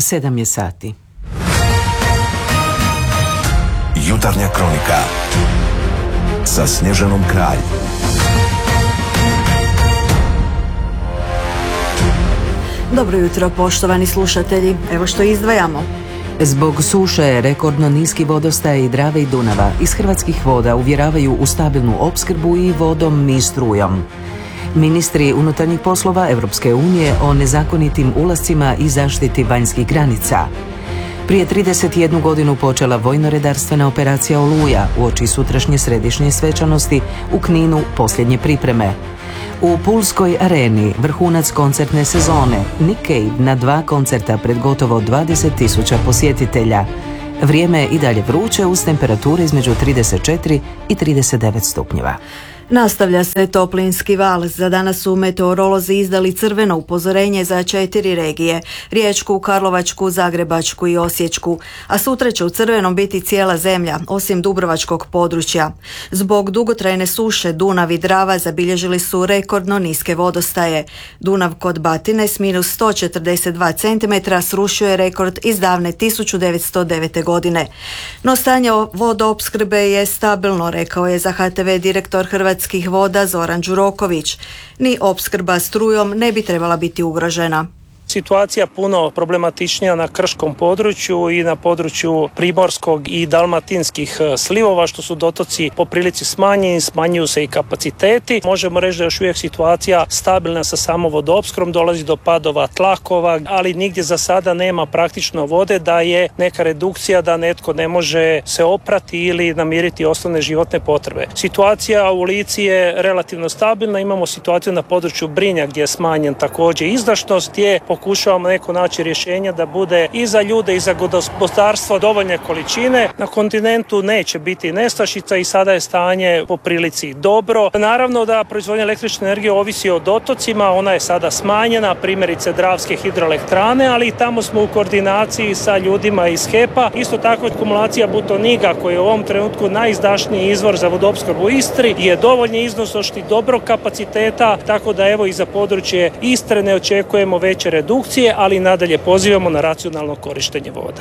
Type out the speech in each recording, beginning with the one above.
7 je sati. Jutarnja kronika sa Snježanom Kralj. Dobro jutro, poštovani slušatelji. Evo što izdvajamo. Zbog suše, rekordno niski vodostaj i Drave i Dunava iz Hrvatskih voda uvjeravaju u stabilnu opskrbu i vodom i strujom. Ministri unutarnjih poslova Europske unije o nezakonitim ulascima i zaštiti vanjskih granica. Prije 31 godinu počela vojno-redarstvena operacija Oluja uoči sutrašnje središnje svečanosti, u Kninu posljednje pripreme. U Pulskoj areni vrhunac koncertne sezone, Nick Cave na 2 koncerta pred gotovo 20.000 posjetitelja. Vrijeme je i dalje vruće uz temperature između 34 i 39 stupnjeva. Nastavlja se toplinski val. Za danas su meteorolozi izdali crveno upozorenje za 4 regije: Riječku, Karlovačku, Zagrebačku i Osječku, a sutra će u crvenom biti cijela zemlja, osim dubrovačkog područja. Zbog dugotrajne suše Dunav i Drava zabilježili su rekordno niske vodostaje. Dunav kod Batine s minus 142 cm srušio je rekord iz davne 1909. godine. No stanje vodoopskrbe je stabilno, rekao je za HTV direktor Hrvatskih voda Zoran Đuroković. Ni opskrba strujom ne bi trebala biti ugrožena. Situacija puno problematičnija na krškom području i na području primorskog i dalmatinskih slivova, što su dotoci po prilici smanjeni, smanjuju se i kapaciteti. Možemo reći da je još uvijek situacija stabilna sa samo vodoopskrbom, dolazi do padova tlakova, ali nigdje za sada nema praktično vode, da je neka redukcija da netko ne može se oprati ili namiriti osnovne životne potrebe. Situacija u Lici je relativno stabilna, imamo situaciju na području Brinja gdje je smanjen također izdašnost, gdje pokušavamo neko naći rješenja da bude i za ljude i za gospodarstvo dovoljne količine. Na kontinentu neće biti nestašica i sada je stanje po prilici dobro. Naravno da proizvodnja električne energije ovisi o dotocima, ona je sada smanjena, primjerice Dravske hidroelektrane, ali i tamo smo u koordinaciji sa ljudima iz HEP-a. Isto tako akumulacija Butoniga, koji je u ovom trenutku najizdašniji izvor za vodoopskrbu u Istri, je dovoljni iznosošti dobrog kapaciteta, tako da evo i za područje Istre ne očekujemo veće redukcije, ali nadalje pozivamo na racionalno korištenje voda.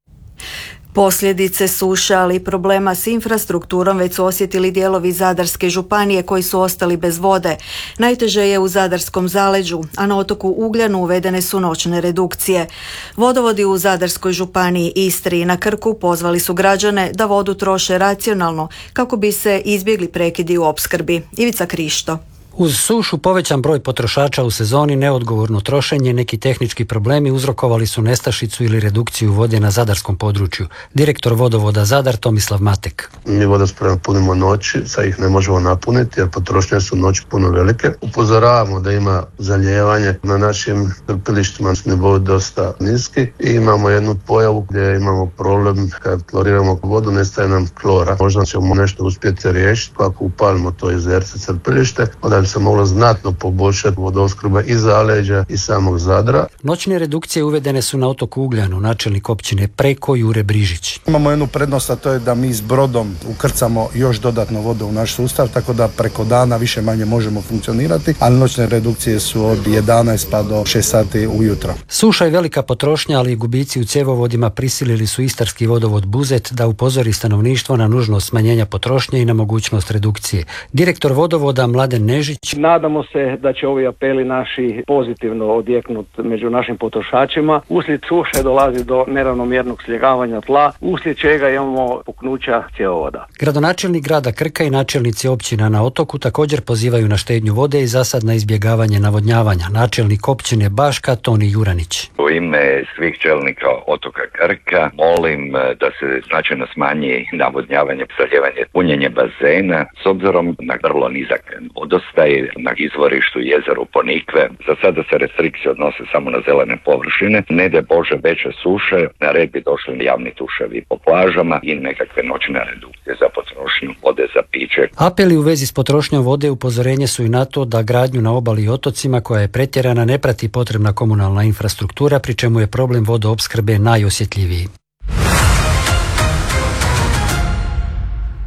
Posljedice suša, ali i problema s infrastrukturom već su osjetili dijelovi Zadarske županije koji su ostali bez vode. Najteže je u Zadarskom zaleđu, a na otoku Ugljanu uvedene su noćne redukcije. Vodovodi u Zadarskoj županiji, Istri i na Krku pozvali su građane da vodu troše racionalno kako bi se izbjegli prekidi u opskrbi. Ivica Krišto. Uz sušu povećan broj potrošača u sezoni, neodgovorno trošenje, neki tehnički problemi uzrokovali su nestašicu ili redukciju vode na zadarskom području. Direktor vodovoda Zadar Tomislav Matek. Mi vodospremu punimo noći, sad ih ne možemo napuniti jer potrošnje su noći puno velike. Upozoravamo da ima zalijevanje na našim crpilištima, nivo dosta niski i imamo jednu pojavu gdje imamo problem kad kloriramo vodu, nestaje nam klora. Možda ćemo nešto uspjeti riješiti ako upalimo to jezerce crpilište, onda bi se moglo znatno poboljšati vodoopskrba i zaleđa i samog Zadra. Noćne redukcije uvedene su na otoku Ugljanu, načelnik općine Preko Jure Brižić. Imamo jednu prednost, a to je da mi s brodom ukrcamo još dodatno vodu u naš sustav, tako da preko dana više manje možemo funkcionirati, ali noćne redukcije su od 11 pa do 6 sati ujutro. Suša i velika potrošnja, ali i gubici u cjevovodima prisilili su istarski vodovod Buzet da upozori stanovništvo na nužnost smanjenja potrošnje i na mogućnost redukcije. Direktor vodovoda Mladen Nežić. Nadamo se da će ovi apeli naši pozitivno odjeknuti među našim potrošačima. Uslijed suše dolazi do neravnomjernog sljegavanja tla, uslijed čega imamo puknuća cjevovoda. Gradonačelnik grada Krka i načelnici općina na otoku također pozivaju na štednju vode i zasad na izbjegavanje navodnjavanja. Načelnik općine Baška Toni Juranić. U ime svih čelnika otoka Krka molim da se značajno smanji navodnjavanje, zalijevanje, punjenje bazena s obzirom na vrlo nizak vodostaj na izvorištu jezeru Ponikve. Za sada se restrikcije odnose samo na zelene površine. Ne de Bože veće suše, na red bi došli javni tuševi po plažama i nekakve noćne redukcije za potrošnju vode za piće. Apeli u vezi s potrošnjom vode upozorenje su i na to da gradnju na obali i otocima koja je pretjerana ne prati potrebna komunalna infrastruktura, pri čemu je problem vodoopskrbe najosjetljiviji.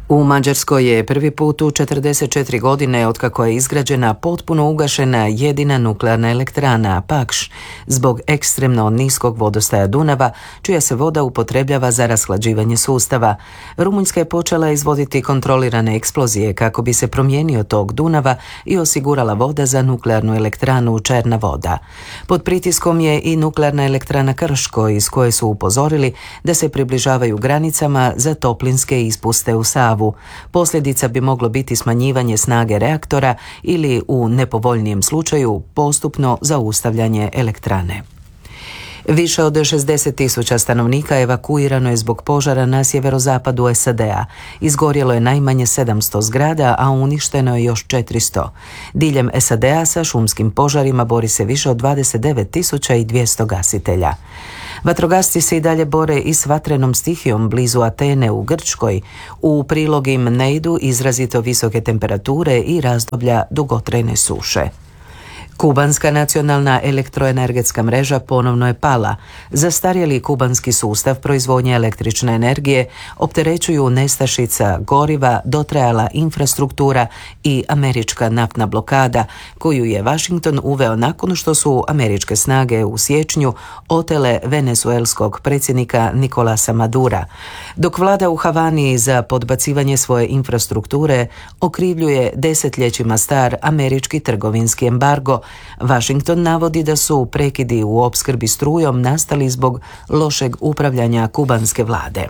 U Mađarskoj je prvi put u 44 godine otkako je izgrađena potpuno ugašena jedina nuklearna elektrana Pakš zbog ekstremno niskog vodostaja Dunava, čija se voda upotrebljava za rashlađivanje sustava. Rumunjska je počela izvoditi kontrolirane eksplozije kako bi se promijenio tok Dunava i osigurala voda za nuklearnu elektranu Černa voda. Pod pritiskom je i nuklearna elektrana Krško, iz koje su upozorili da se približavaju granicama za toplinske ispuste u Savu. Posljedica bi moglo biti smanjivanje snage reaktora ili u nepovoljnijem slučaju postupno zaustavljanje elektrane. Više od 60.000 stanovnika evakuirano je zbog požara na sjeverozapadu SAD-a. Izgorjelo je najmanje 700 zgrada, a uništeno je još 400. Diljem SAD-a sa šumskim požarima bori se više od 29.200 gasitelja. Vatrogasci se i dalje bore i s vatrenom stihijom blizu Atene u Grčkoj. U prilog im ne idu izrazito visoke temperature i razdoblja dugotrajne suše. Kubanska nacionalna elektroenergetska mreža ponovno je pala. Zastarjeli kubanski sustav proizvodnje električne energije opterećuju nestašica goriva, dotrajala infrastruktura i američka naftna blokada, koju je Washington uveo nakon što su američke snage u siječnju otele venezuelskog predsjednika Nicolasa Madura. Dok vlada u Havani za podbacivanje svoje infrastrukture okrivljuje desetljećima star američki trgovinski embargo, Washington navodi da su prekidi u opskrbi strujom nastali zbog lošeg upravljanja kubanske vlade.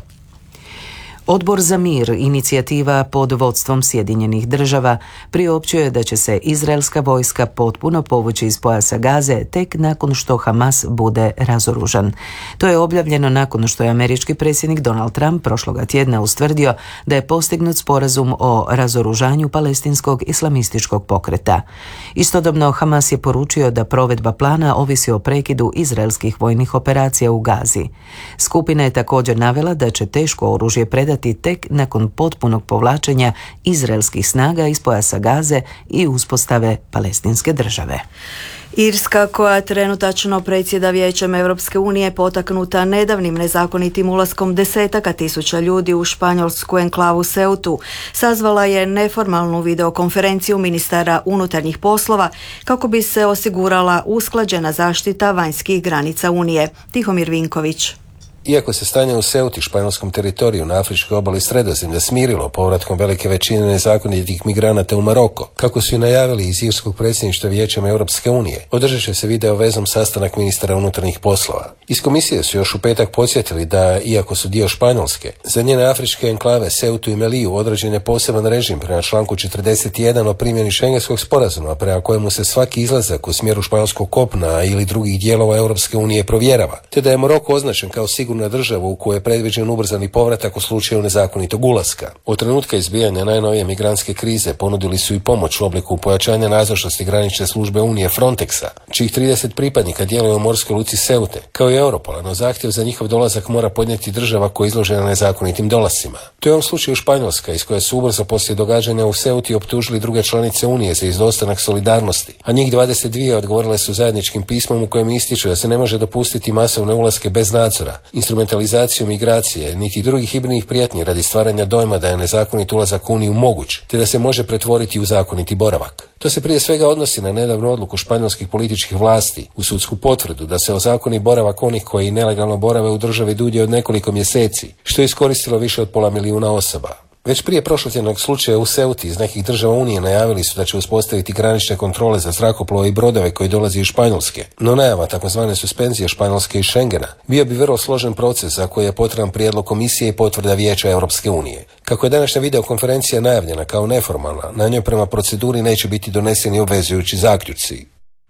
Odbor za mir, inicijativa pod vodstvom Sjedinjenih država, priopćio je da će se izraelska vojska potpuno povući iz pojasa Gaze tek nakon što Hamas bude razoružan. To je objavljeno nakon što je američki predsjednik Donald Trump prošloga tjedna ustvrdio da je postignut sporazum o razoružanju palestinskog islamističkog pokreta. Istodobno Hamas je poručio da provedba plana ovisi o prekidu izraelskih vojnih operacija u Gazi. Skupina je također navela da će teško oružje predati tek nakon potpunog povlačenja izraelskih snaga iz pojasa Gaze i uspostave palestinske države. Irska, koja trenutačno predsjeda Vijećem Europske unije, potaknuta nedavnim nezakonitim ulaskom desetaka tisuća ljudi u španjolsku enklavu Ceutu, sazvala je neformalnu videokonferenciju ministara unutarnjih poslova kako bi se osigurala usklađena zaštita vanjskih granica Unije. Tihomir Vinković. Iako se stanje u Ceuti, španjolskom teritoriju na afričkoj obali Sredozemlja, smirilo povratkom velike većine nezakonitih migranata u Maroko, kako su i najavili iz irskog predsjedništva Vijećem Europske unije, održat će se video vezom sastanak ministara unutarnjih poslova. Iz komisije su još u petak podsjetili da, iako su dio Španjolske, za njene afričke enklave Ceutu i Meliju određen je poseban režim prema članku 41 o primjeni Schengenskog sporazuma, prema kojemu se svaki izlazak u smjeru španjolskog kopna ili drugih dijelova Europske unije provjerava, te da je Maroko označen kao sigurna država u kojoj je predviđen ubrzani povratak u slučaju nezakonitog ulaska. Od trenutka izbijanja najnovije migrantske krize ponudili su i pomoć u obliku pojačanja nazočnosti granične službe Unije Frontexa, čijih 30 pripadnika djeluje u morskoj luci Ceute, kao i Europola, no zahtjev za njihov dolazak mora podnijeti država koja je izložena nezakonitim dolascima. To je u ovom slučaju Španjolska, iz koje su ubrzo poslije događanja u Ceuti optužili druge članice Unije za izostanak solidarnosti, a njih 22 odgovorile su zajedničkim pismom u kojem ističu da se ne može dopustiti masovne ulaske bez nadzora, instrumentalizaciju migracije, niti drugih hibridnih prijetnji radi stvaranja dojma da je nezakonit ulazak u Uniju moguć, te da se može pretvoriti u zakoniti boravak. To se prije svega odnosi na nedavnu odluku španjolskih političkih vlasti u sudsku potvrdu da se ozakoni boravak onih koji nelegalno borave u državi dulje od nekoliko mjeseci, što je iskoristilo više od 500 000 osoba. Već prije prošlotjednog slučaja u Ceuti iz nekih država Unije najavili su da će uspostaviti granične kontrole za zrakoplove i brodove koji dolazi iz Španjolske, no najava takozvane suspenzije Španjolske i Schengena bio bi vrlo složen proces za koji je potreban prijedlog komisije i potvrda Vijeća Europske unije. Kako je današnja videokonferencija najavljena kao neformalna, na njoj prema proceduri neće biti doneseni obvezujući zaključci.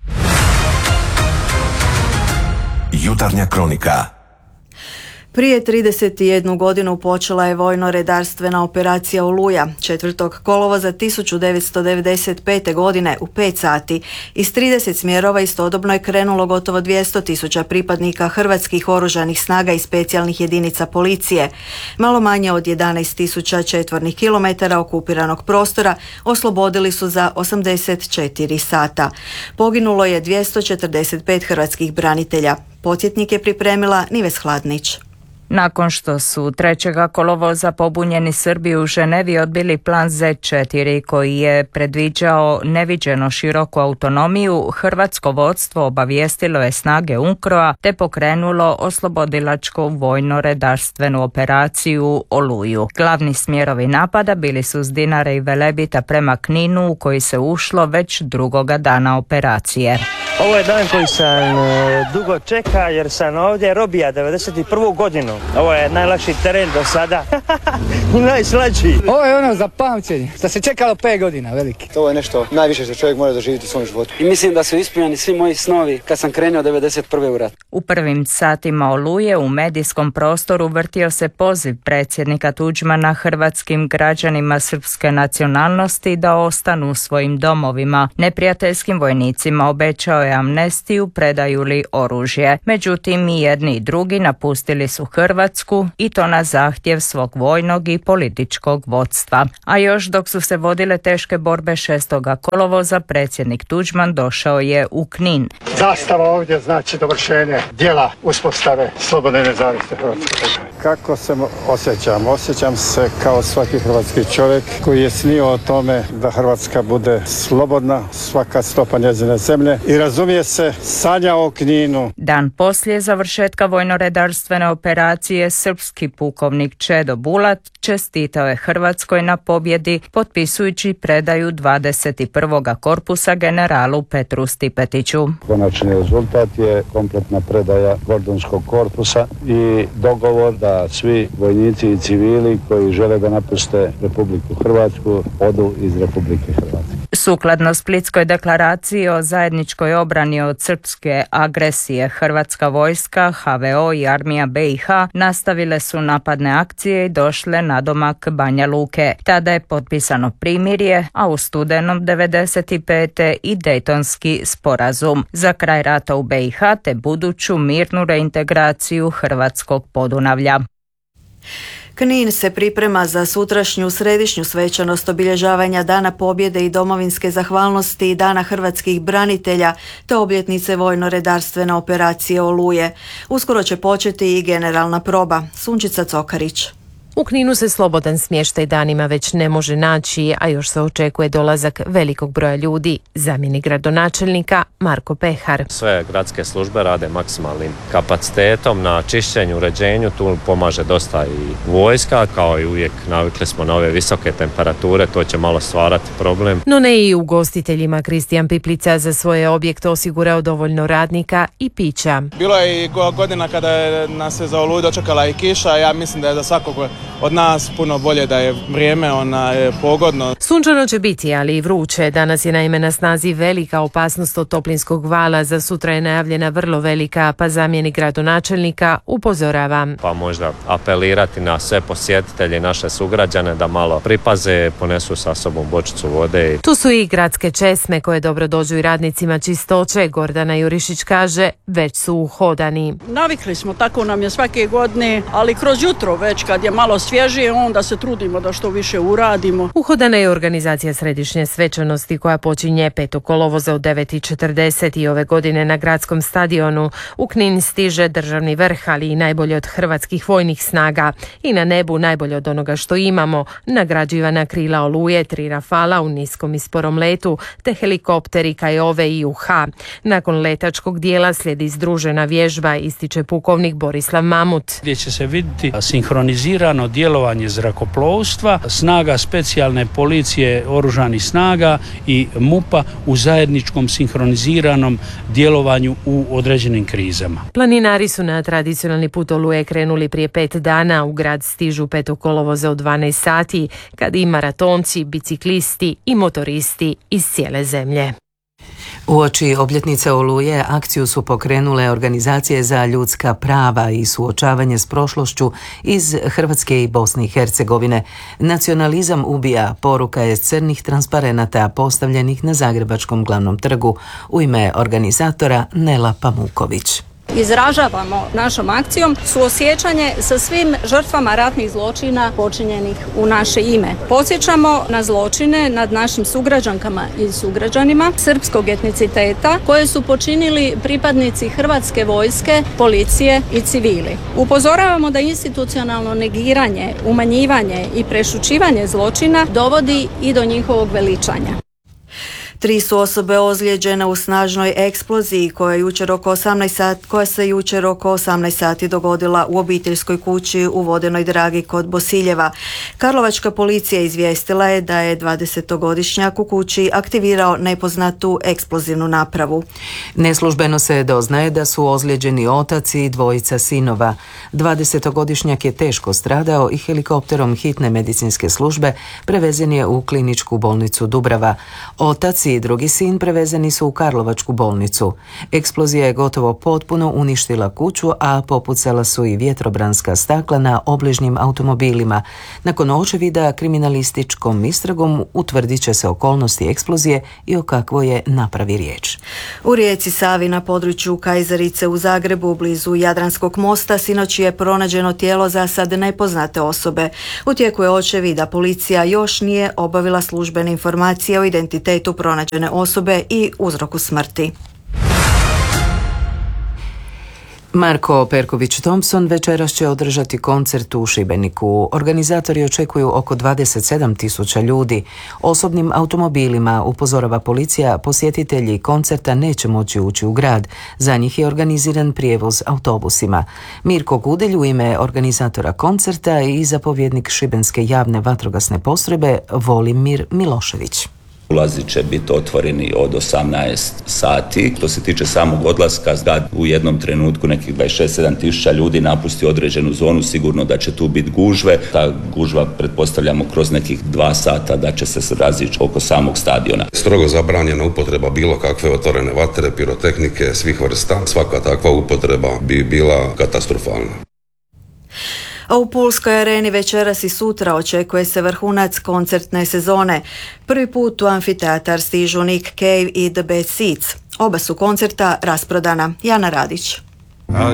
Jutarnja kronika. Prije 31 godinu počela je vojno-redarstvena operacija Oluja. 4. kolovoza 1995. godine u 5 sati iz 30 smjerova istodobno je krenulo gotovo 200.000 pripadnika hrvatskih oružanih snaga i specijalnih jedinica policije. Malo manje od 11.000 četvornih kilometara okupiranog prostora oslobodili su za 84 sata. Poginulo je 245 hrvatskih branitelja. Podsjetnik je pripremila Nives Hladnić. Nakon što su 3. kolovoza pobunjeni Srbi u Ženevi odbili plan Z4 koji je predviđao neviđeno široku autonomiju, hrvatsko vodstvo obavijestilo je snage UNKRO-a te pokrenulo oslobodilačku vojno-redarstvenu operaciju Oluju. Glavni smjerovi napada bili su s Dinare i Velebita prema Kninu u koji se ušlo već drugoga dana operacije. Ovo je dan koji sam dugo čeka jer sam ovdje robija 91. godinu. Ovo je najlakši teren do sada i najslađi. Ovo je ono za pamćenje, što se čekalo 5 godina, veliki. To je nešto najviše što čovjek mora doživjeti u svom životu. I mislim da su ispunjeni svi moji snovi kad sam krenuo 91. u rat. U prvim satima Oluje u medijskom prostoru vrtio se poziv predsjednika Tuđmana hrvatskim građanima srpske nacionalnosti da ostanu u svojim domovima. Neprijateljskim vojnicima obećao je amnestiju, predaju li oružje. Međutim, i jedni i drugi napustili su Hrvatsku i to na zahtjev svog vojnog i političkog vodstva. A još dok su se vodile teške borbe 6. kolovoza, predsjednik Tuđman došao je u Knin. Zastava ovdje znači dovršenje dijela uspostave slobodne i nezavisne Hrvatske. Kako se osjećam? Osjećam se kao svaki hrvatski čovjek koji je snio o tome da Hrvatska bude slobodna, svaka stopa njezine zemlje i razumije se, sanja o Kninu. Dan poslije završetka vojno-redarstvene operacije srpski pukovnik Čedo Bulat čestitao je Hrvatskoj na pobjedi potpisujući predaju 21. korpusa generalu Petru Stipetiću. Konačni rezultat je kompletna predaja Gordonskog korpusa i dogovor da svi vojnici i civili koji žele da napuste Republiku Hrvatsku odu iz Republike Hrvatske. Sukladno Splitskoj deklaraciji o zajedničkoj obrani od srpske agresije, Hrvatska vojska, HVO i armija BiH nastavile su napadne akcije i došle na domak Banja Luke. Tada je potpisano primirje, a u studenom 95. i Dejtonski sporazum za kraj rata u BiH te buduću mirnu reintegraciju hrvatskog Podunavlja. Knin se priprema za sutrašnju središnju svečanost obilježavanja Dana pobjede i domovinske zahvalnosti i Dana hrvatskih branitelja te obljetnice vojno-redarstvene operacije Oluje. Uskoro će početi i generalna proba. Sunčica Cokarić. U Kninu se slobodan smještaj danima već ne može naći, a još se očekuje dolazak velikog broja ljudi. Zamjenik gradonačelnika Marko Pehar. Sve gradske službe rade maksimalnim kapacitetom na čišćenju, uređenju, tu pomaže dosta i vojska, kao i uvijek navikli smo na ove visoke temperature, to će malo stvarati problem. No ne i ugostiteljima. Kristijan Piplica za svoje objekte osigurao dovoljno radnika i pića. Bilo je i godina kada nas je za Oluju dočekala i kiša, ja mislim da je za svakog od nas puno bolje da je vrijeme pogodno. Sunčano će biti, ali i vruće. Danas je naime na snazi velika opasnost od toplinskog vala. Za sutra je najavljena vrlo velika, pa zamjenik gradonačelnika upozorava. Pa možda apelirati na sve posjetitelje i naše sugrađane da malo pripaze, ponesu sa sobom bočicu vode. Tu su i gradske česme koje dobro dođu i radnicima čistoće. Gordana Jurišić kaže, već su uhodani. Navikli smo, tako nam je svake godine, ali kroz jutro već kad je malo svježije, onda se trudimo da što više uradimo. Uhodana je organizacija središnje svečanosti koja počinje 5. kolovoza u 9:40 i ove godine na gradskom stadionu. U Knin stiže državni vrh, ali i najbolje od hrvatskih vojnih snaga. I na nebu najbolje od onoga što imamo. Nagrađivana krila Oluje, 3 Rafala u niskom i sporom letu, te helikopteri Kajove i UH. Nakon letačkog dijela slijedi združena vježba, ističe pukovnik Borislav Mamut. Gdje će se vidjeti sinhronizirano djelovanje zrakoplovstva, snaga specijalne policije oružanih snaga i MUP-a u zajedničkom sinhroniziranom djelovanju u određenim krizama. Planinari su na tradicionalni put Oluje krenuli prije 5 dana. U grad stižu 5. kolovoza u 12 sati, kad i maratonci, biciklisti i motoristi iz cijele zemlje. Uoči obljetnice Oluje akciju su pokrenule organizacije za ljudska prava i suočavanje s prošlošću iz Hrvatske i Bosne i Hercegovine. Nacionalizam ubija, poruka je crnih transparenata postavljenih na Zagrebačkom glavnom trgu. U ime organizatora Nela Pamuković. Izražavamo našom akcijom suosjećanje sa svim žrtvama ratnih zločina počinjenih u naše ime. Podsjećamo na zločine nad našim sugrađankama i sugrađanima srpskog etniciteta koje su počinili pripadnici Hrvatske vojske, policije i civili. Upozoravamo da institucionalno negiranje, umanjivanje i prešućivanje zločina dovodi i do njihovog veličanja. 3 su osobe ozlijeđene u snažnoj eksploziji koja se jučer oko 18 sati dogodila u obiteljskoj kući u Vodenoj Dragi kod Bosiljeva. Karlovačka policija izvijestila je da je 20-godišnjak u kući aktivirao nepoznatu eksplozivnu napravu. Neslužbeno se doznaje da su ozlijeđeni otac i 2 sinova. 20-godišnjak je teško stradao i helikopterom hitne medicinske službe prevezen je u kliničku bolnicu Dubrava. Otac i drugi sin prevezeni su u Karlovačku bolnicu. Eksplozija je gotovo potpuno uništila kuću, a popucala su i vjetrobranska stakla na obližnjim automobilima. Nakon očevida kriminalističkom istragom utvrdit će se okolnosti eksplozije i o kakvoj je napravi riječ. U rijeci Savi na području Kajzerice u Zagrebu blizu Jadranskog mosta sinoć je pronađeno tijelo za sad nepoznate osobe. U tijeku je očevida, policija još nije obavila službene informacije o identitetu pronađene osobe i uzroku smrti. Marko Perković-Thompson večeras će održati koncert u Šibeniku. Organizatori očekuju oko 27.000 ljudi. Osobnim automobilima, upozorava policija, posjetitelji koncerta neće moći ući u grad. Za njih je organiziran prijevoz autobusima. Mirko Gudelj u ime organizatora koncerta i zapovjednik Šibenske javne vatrogasne postrojbe Volimir Milošević. Ulazi će biti otvoreni od 18 sati. Što se tiče samog odlaska, da u jednom trenutku nekih 26-7 tisuća ljudi napusti određenu zonu, sigurno da će tu biti gužve. Ta gužva pretpostavljamo kroz nekih 2 sata da će se razići oko samog stadiona. Strogo zabranjena upotreba bilo kakve otvorene vatre, pirotehnike svih vrsta. Svaka takva upotreba bi bila katastrofalna. A u Pulskoj areni večeras i sutra očekuje se vrhunac koncertne sezone. Prvi put u amfiteatar stižu Nick Cave i The Bad Seeds. Oba su koncerta rasprodana. Jana Radić.